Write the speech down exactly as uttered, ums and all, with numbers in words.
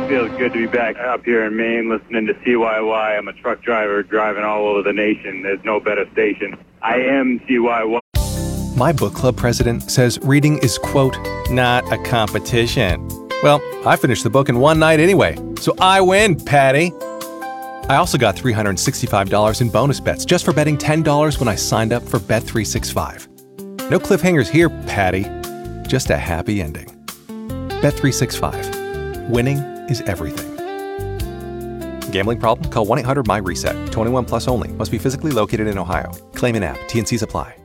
feels good to be back up here in Maine listening to C Y Y. I'm a truck driver driving all over the nation. There's no better station. I am C Y Y. My book club president says reading is, quote, not a competition. Well, I finished the book in one night anyway, so I win, Patty. I also got three hundred sixty-five dollars in bonus bets just for betting ten dollars when I signed up for Bet three sixty-five. No cliffhangers here, Patty. Just a happy ending. Bet three sixty-five. Winning is everything. Gambling problem? Call one eight hundred M Y RESET. twenty-one plus only. Must be physically located in Ohio. Claim in app. T and Cs apply.